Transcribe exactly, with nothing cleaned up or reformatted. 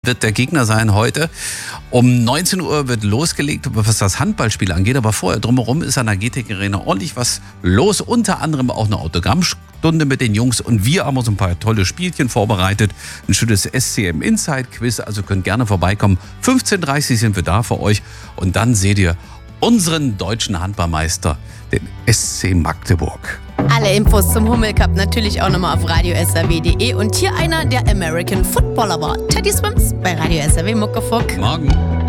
wird der Gegner sein heute. Um neunzehn Uhr wird losgelegt, was das Handballspiel angeht. Aber vorher drumherum ist an der G T E Arena ordentlich was los. Unter anderem auch eine Autogrammstunde mit den Jungs. Und wir haben uns ein paar tolle Spielchen vorbereitet. Ein schönes S C M Inside Quiz. Also könnt gerne vorbeikommen. fünfzehn Uhr dreißig sind wir da für euch. Und dann seht ihr unseren deutschen Handballmeister, den S C Magdeburg. Alle Infos zum Hummel Cup natürlich auch nochmal auf radio s r w punkt de. Und hier einer der American Football Award. Teddy Swims bei Radio S R W Muckefuck. Morgen.